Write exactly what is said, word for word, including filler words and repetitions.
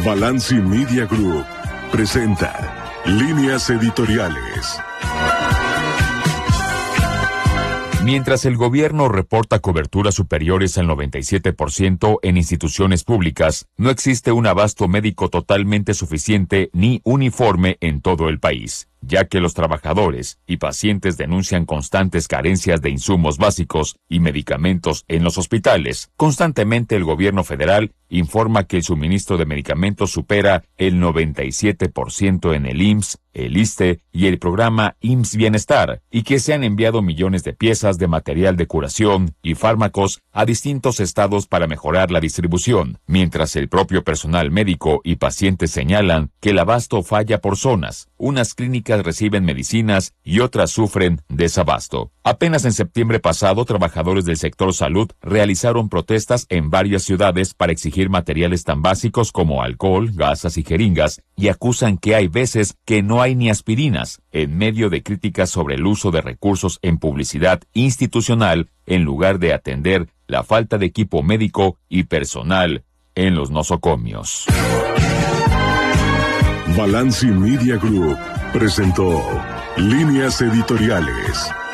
Balanci Media Group presenta Líneas Editoriales. Mientras el gobierno reporta coberturas superiores al noventa y siete por ciento en instituciones públicas, no existe un abasto médico totalmente suficiente ni uniforme en todo el país, ya que los trabajadores y pacientes denuncian constantes carencias de insumos básicos y medicamentos en los hospitales. Constantemente el gobierno federal informa que el suministro de medicamentos supera el noventa y siete por ciento en el I M S S, el ISSSTE y el programa I M S S Bienestar, y que se han enviado millones de piezas de material de curación y fármacos a distintos estados para mejorar la distribución, mientras el propio personal médico y pacientes señalan que el abasto falla por zonas. Unas clínicas reciben medicinas y otras sufren desabasto. Apenas en septiembre pasado, trabajadores del sector salud realizaron protestas en varias ciudades para exigir materiales tan básicos como alcohol, gasas y jeringas, y acusan que hay veces que no hay ni aspirinas, en medio de críticas sobre el uso de recursos en publicidad institucional en lugar de atender la falta de equipo médico y personal en los nosocomios. Balanci Media Group presentó Líneas Editoriales.